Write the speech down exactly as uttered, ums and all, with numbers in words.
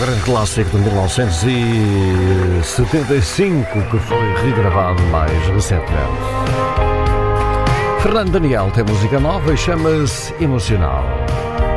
grande clássico de mil novecentos e setenta e cinco que foi regravado mais recentemente. Fernando Daniel tem música nova e chama-se Emocional.